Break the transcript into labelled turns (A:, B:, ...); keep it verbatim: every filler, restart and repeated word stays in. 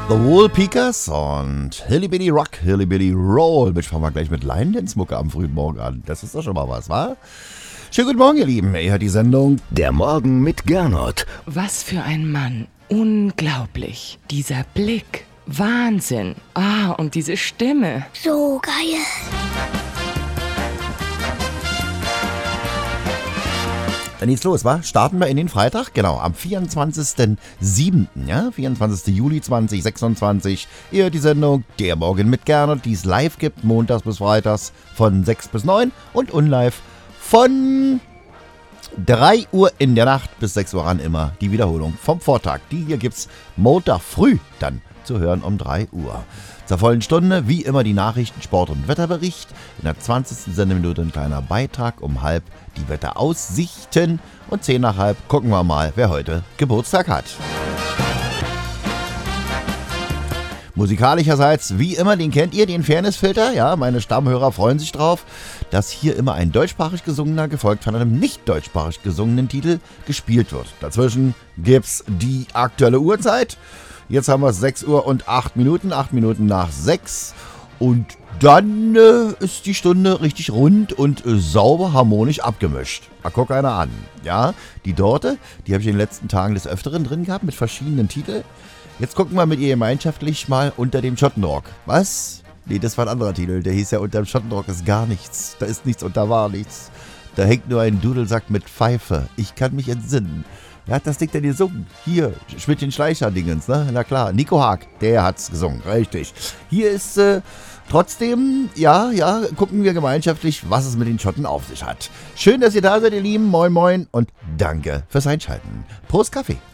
A: The Woolpeakers und Hilly-Billy Rock, Hilly-Billy Roll. Mensch, fangen wir gleich mit Line-Dance-Mucke am frühen Morgen an. Das ist doch schon mal was, wa? Schönen guten Morgen, ihr Lieben. Ihr hört die Sendung
B: Der Morgen mit Gernot.
C: Was für ein Mann. Unglaublich. Dieser Blick. Wahnsinn. Ah, und diese Stimme.
D: So geil.
A: Dann geht's los, wa? Starten wir in den Freitag, genau, am vierundzwanzigsten siebten, ja, vierundzwanzigsten Juli zweitausendsechsundzwanzig. Ihr hört die Sendung Der Morgen mit Gernot, die es live gibt, montags bis freitags von sechs bis neun und unlive von drei Uhr in der Nacht bis sechs Uhr ran immer die Wiederholung vom Vortag. Die hier gibt's Montag früh dann zu hören um drei Uhr. Zur vollen Stunde, wie immer, die Nachrichten, Sport- und Wetterbericht. In der zwanzigsten Sendeminute ein kleiner Beitrag, um halb die Wetteraussichten. Und zehn nach halb gucken wir mal, wer heute Geburtstag hat. Musikalischerseits, wie immer, den kennt ihr, den Fairness-Filter. Ja, meine Stammhörer freuen sich drauf, dass hier immer ein deutschsprachig gesungener, gefolgt von einem nicht deutschsprachig gesungenen Titel gespielt wird. Dazwischen gibt's die aktuelle Uhrzeit. Jetzt haben wir sechs Uhr und acht Minuten, acht Minuten nach sechs. Und dann äh, ist die Stunde richtig rund und äh, sauber harmonisch abgemischt. Da guck einer an. Ja, die Dorte, die habe ich in den letzten Tagen des Öfteren drin gehabt mit verschiedenen Titeln. Jetzt gucken wir mit ihr gemeinschaftlich mal unter dem Schottenrock. Was? Nee, das war ein anderer Titel. Der hieß ja unter dem Schottenrock ist gar nichts. Da ist nichts und da war nichts. Da hängt nur ein Dudelsack mit Pfeife. Ich kann mich entsinnen. Wer hat das Ding denn gesungen? Hier, Schmidtchen-Schleicher-Dingens, ne? Na klar, Nico Haag, der hat's gesungen, richtig. Hier ist äh, trotzdem, ja, ja, gucken wir gemeinschaftlich, was es mit den Schotten auf sich hat. Schön, dass ihr da seid, ihr Lieben, moin moin und danke fürs Einschalten. Prost Kaffee.